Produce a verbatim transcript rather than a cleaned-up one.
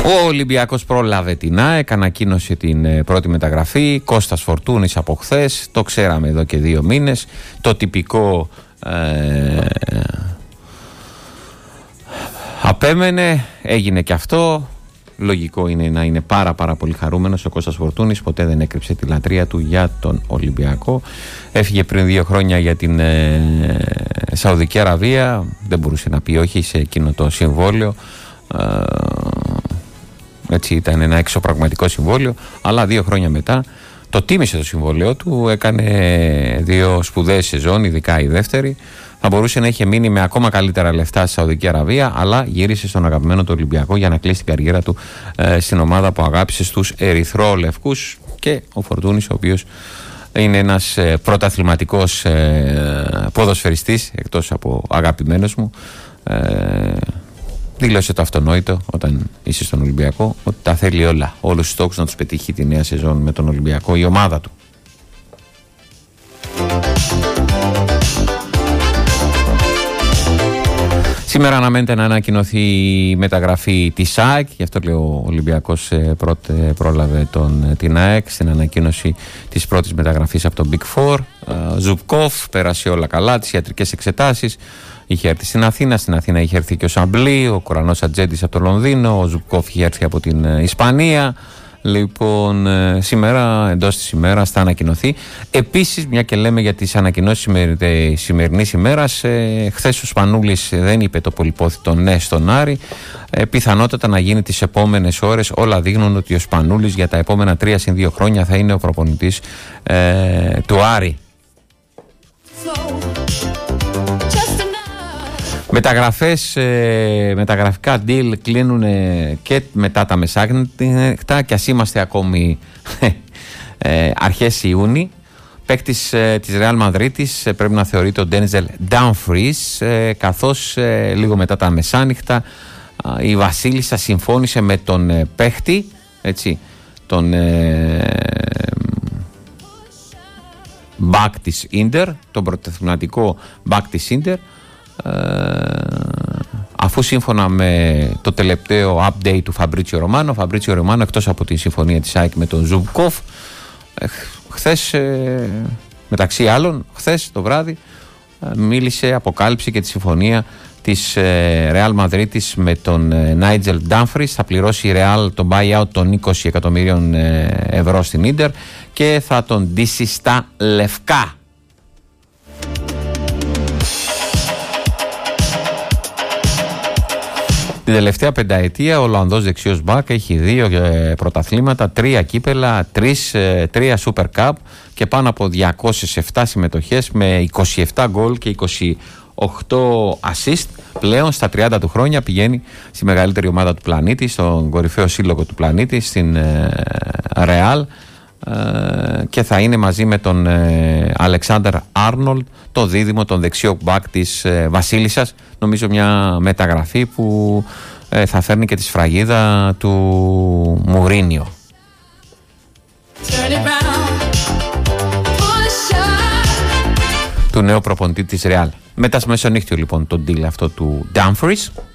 Ο Ολυμπιακός πρόλαβε την ΑΕΚ, ανακοίνωσε την πρώτη μεταγραφή. Κώστας Φορτούνης από χθες, το ξέραμε εδώ και δύο μήνες. Το τυπικό ε, απέμενε, έγινε και αυτό. Λογικό είναι να είναι πάρα πάρα πολύ χαρούμενος ο Κώστας Φορτούνης. Ποτέ δεν έκρυψε τη λατρεία του για τον Ολυμπιακό. Έφυγε πριν δύο χρόνια για την ε, Σαουδική Αραβία. Δεν μπορούσε να πει όχι σε εκείνο το συμβόλαιο. Ε, έτσι ήταν ένα εξωπραγματικό συμβόλαιο. Αλλά δύο χρόνια μετά το τίμησε το συμβόλαιο του. Έκανε δύο σπουδαίες σεζόν, ειδικά η δεύτερη. Θα μπορούσε να είχε μείνει με ακόμα καλύτερα λεφτά στη Σαουδική Αραβία, αλλά γύρισε στον αγαπημένο του Ολυμπιακό για να κλείσει την καριέρα του ε, στην ομάδα που αγάπησε στους ερυθρόλευκους. Και ο Φορτούνης, ο οποίος είναι ένας ε, πρωταθληματικός ε, ποδοσφαιριστής, εκτός από αγαπημένος μου, ε, δήλωσε το αυτονόητο όταν είσαι στον Ολυμπιακό, ότι τα θέλει όλα, όλους τους στόχους να τους πετύχει τη νέα σεζόν με τον Ολυμπιακό, η ομάδα του. Σήμερα αναμένεται να ανακοινωθεί η μεταγραφή της ΑΕΚ, γι' αυτό λέει ο Ολυμπιακός πρώτε πρόλαβε τον, την ΑΕΚ στην ανακοίνωση της πρώτης μεταγραφής από τον Big Four. Ζουμπκόφ, πέρασε όλα καλά, τις ιατρικές εξετάσεις, είχε έρθει στην Αθήνα, στην Αθήνα είχε έρθει και ο Σαμπλή, ο Κορανός Ατζέντης από το Λονδίνο, ο Ζουμπκόφ είχε έρθει από την Ισπανία. Λοιπόν, σήμερα, εντός της ημέρας θα ανακοινωθεί. Επίσης, μια και λέμε για τις ανακοινώσεις της σημερινής ημέρας, ε, χθες ο Σπανούλης δεν είπε το πολυπόθητο ναι στον Άρη. Ε, πιθανότατα να γίνει τις επόμενες ώρες. Όλα δείχνουν ότι ο Σπανούλης για τα επόμενα τρία συν δύο χρόνια θα είναι ο προπονητής ε, του Άρη. Μεταγραφές, ε, μεταγραφικά deal κλείνουν ε, και μετά τα μεσάνυχτα και ας είμαστε ακόμη ε, αρχές Ιούνιου. Παίκτης ε, της Real Μαδρίτης ε, πρέπει να θεωρείται ο Denzel Dumfries, ε, καθώς ε, λίγο μετά τα μεσάνυχτα ε, η Βασίλισσα συμφώνησε με τον ε, παίκτη, έτσι, τον ε, back της Ίντερ, τον πρωταθληματικό back της Ίντερ, αφού σύμφωνα με το τελευταίο update του Φαμπρίτσιο Ρωμάνο, ο Φαμπρίτσιο Ρωμάνο, εκτός από τη συμφωνία της ΑΕΚ με τον Ζουμπκόφ, χθες, μεταξύ άλλων, χθες το βράδυ μίλησε, αποκάλυψε και τη συμφωνία της Real Μαδρίτης με τον Νάιτζελ Ντάμφρις. Θα πληρώσει η Real τον buyout των είκοσι εκατομμυρίων ευρώ στην Ίντερ και θα τον ντύσει στα λευκά. Την τελευταία πενταετία ο Ολλανδός δεξιός μπακ έχει δύο ε, πρωταθλήματα, τρία κύπελα, τρεις, ε, τρία Super Cup και πάνω από διακόσιες επτά συμμετοχές με είκοσι επτά γκολ και είκοσι οκτώ assist. Πλέον στα τριάντα του χρόνια πηγαίνει στη μεγαλύτερη ομάδα του πλανήτη, στον κορυφαίο σύλλογο του πλανήτη, στην ε, Real, και θα είναι μαζί με τον Αλεξάνδερ Άρνολντ το δίδυμο, τον δεξιό μπακ της ε, Βασίλισσας. Νομίζω μια μεταγραφή που ε, θα φέρνει και τη σφραγίδα του Μουρίνιο. Του νέου προπονητή της Real. Μετά στο μεσονύχτιο λοιπόν τον deal αυτό του Dumfries.